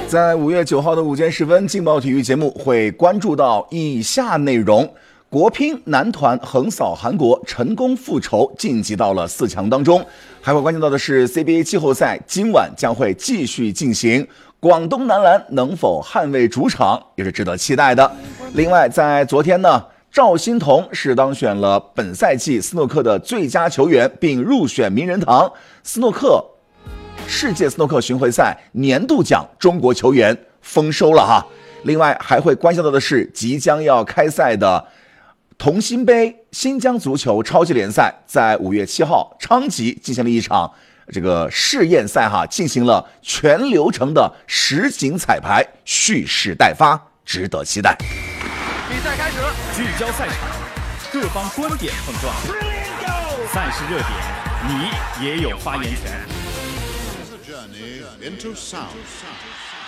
在5月9号的午间时分，劲爆体育节目会关注到以下内容：国乒男团横扫韩国，成功复仇，晋级到了4强当中。还会关注到的是 CBA 季后赛今晚将会继续进行，广东男篮能否捍卫主场，也是值得期待的。另外，在昨天呢，赵欣彤是当选了本赛季斯诺克的最佳球员，并入选名人堂。世界斯诺克巡回赛年度奖中国球员丰收了哈。另外还会关注到的是即将要开赛的同心杯新疆足球超级联赛，在5月7号昌吉进行了一场这个试验赛哈，进行了全流程的实景彩排，蓄势待发，值得期待。 比赛开始了，聚焦赛场，各方观点碰撞，赛事热点，你也有发言权。 Into sound.